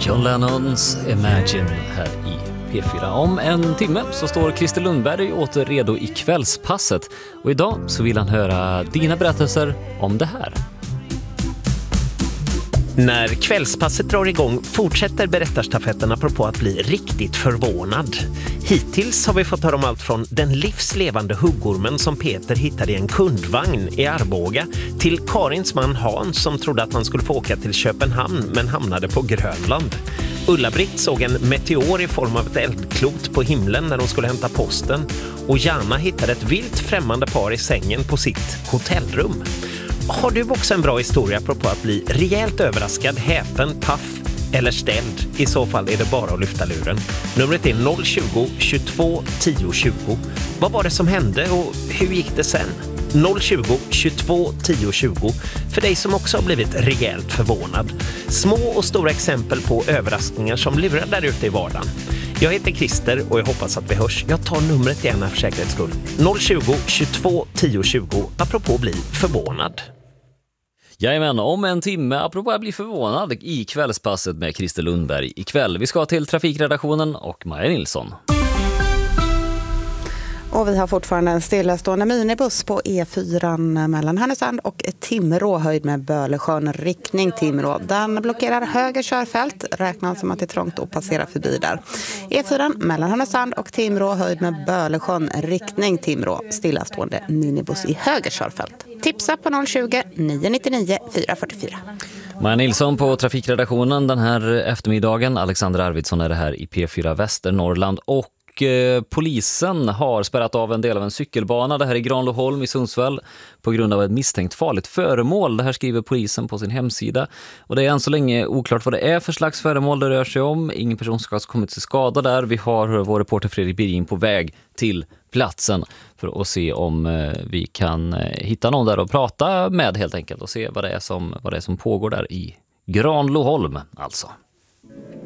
John Lennons Imagine här i P4. Om en timme så står Christer Lundberg åter redo i kvällspasset. Och idag så vill han höra dina berättelser om det här. När kvällspasset drar igång fortsätter berättarstafetterna apropå att bli riktigt förvånad. Hittills har vi fått höra om allt från den livslevande huggormen som Peter hittade i en kundvagn i Arboga till Karins man Hans som trodde att han skulle få åka till Köpenhamn men hamnade på Grönland. Ulla-Britt såg en meteor i form av ett eldklot på himlen när hon skulle hämta posten och Jana hittade ett vilt främmande par i sängen på sitt hotellrum. Har du också en bra historia apropå att bli rejält överraskad, häpen, paff eller ställd? I så fall är det bara att lyfta luren. Numret är 020 22 10 20. Vad var det som hände och hur gick det sen? 020 22 10 20 för dig som också har blivit rejält förvånad. Små och stora exempel på överraskningar som lurar där ute i vardagen. Jag heter Christer och jag hoppas att vi hörs. Jag tar numret gärna för säkerhets skull. 020 22 10 20 apropå bli förvånad. Jajamän, om en timme apropå att bli förvånad i kvällspasset med Christer Lundberg ikväll. Vi ska till trafikredaktionen och Maja Nilsson. Och vi har fortfarande en stillastående minibuss på E4 mellan Härnösand och Timrå, höjd med Bölesjön, riktning Timrå. Den blockerar höger körfält, räknas som att det är trångt att passera förbi där. E4 mellan Härnösand och Timrå, höjd med Bölesjön, riktning Timrå, stillastående minibuss i höger körfält. Tipsa på 020 999 444. Maja Nilsson på trafikredaktionen den här eftermiddagen. Alexander Arvidsson är det här i P4 Västernorrland och polisen har spärrat av en del av en cykelbana det här i Granloholm i Sundsvall på grund av ett misstänkt farligt föremål. Det här skriver polisen på sin hemsida och det är än så länge oklart vad det är för slags föremål det rör sig om. Ingen person ska ha kommit till skada där. Vi har vår reporter Fredrik Birgin på väg till platsen för att se om vi kan hitta någon där och prata med helt enkelt och se vad det är som pågår där i Granloholm alltså.